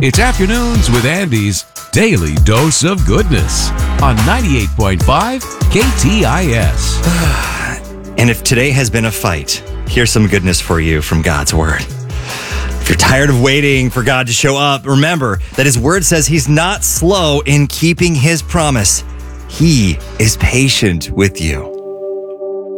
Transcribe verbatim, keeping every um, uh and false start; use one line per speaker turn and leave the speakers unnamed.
It's Afternoons with Andy's Daily Dose of Goodness on ninety-eight point five K T I S.
And if today has been a fight, here's some goodness for you from God's Word. If you're tired of waiting for God to show up, remember that His Word says He's not slow in keeping His promise. He is patient with you.